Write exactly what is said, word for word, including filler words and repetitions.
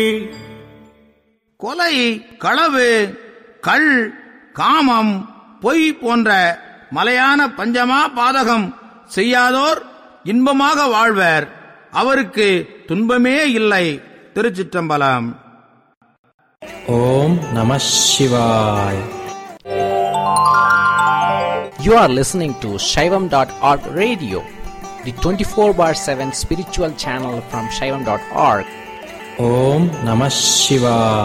கொலை, களவு, கள், காமம், பொய் போன்ற மலையான பஞ்சமா பாதகம் செய்யாதோர் இன்பமாக வாழ்வர், அவருக்கு துன்பமே இல்லை. திருச்சிற்றம்பலம். ஓம் நம சிவாய. You are listening to Shaivam dot org radio, the twenty-four bar seven spiritual channel from Shaivam dot org. Om Namah Shivaya.